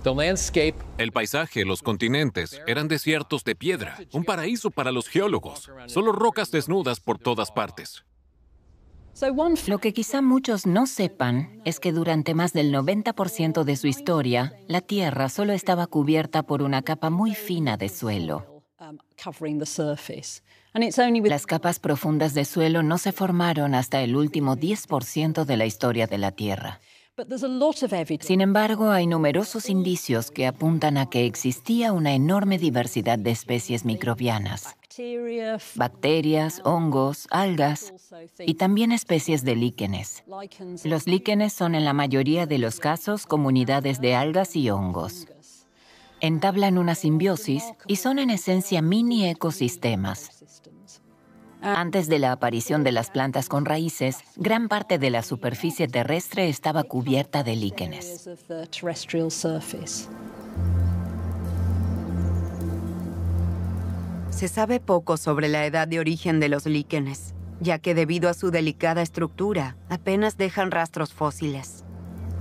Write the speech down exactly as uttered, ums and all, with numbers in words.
El paisaje, los continentes, eran desiertos de piedra, un paraíso para los geólogos, solo rocas desnudas por todas partes. Lo que quizá muchos no sepan es que durante más del noventa por ciento de su historia, la Tierra solo estaba cubierta por una capa muy fina de suelo. Las capas profundas de suelo no se formaron hasta el último diez por ciento de la historia de la Tierra. Sin embargo, hay numerosos indicios que apuntan a que existía una enorme diversidad de especies microbianas, bacterias, hongos, algas y también especies de líquenes. Los líquenes son en la mayoría de los casos comunidades de algas y hongos. Entablan una simbiosis y son en esencia mini ecosistemas. Antes de la aparición de las plantas con raíces, gran parte de la superficie terrestre estaba cubierta de líquenes. Se sabe poco sobre la edad de origen de los líquenes, ya que debido a su delicada estructura, apenas dejan rastros fósiles.